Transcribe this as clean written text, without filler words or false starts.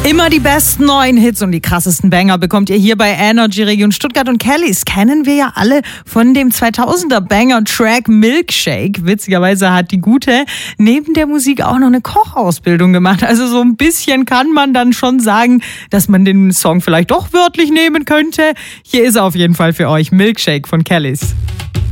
Immer die besten neuen Hits und die krassesten Banger bekommt ihr hier bei Energy Region Stuttgart. Und Kellys kennen wir ja alle von dem 2000er Banger-Track Milkshake. Witzigerweise hat die Gute neben der Musik auch noch eine Kochausbildung gemacht. Also so ein bisschen kann man dann schon sagen, dass man den Song vielleicht doch wörtlich nehmen könnte. Hier ist er auf jeden Fall für euch. Milkshake von Kellys.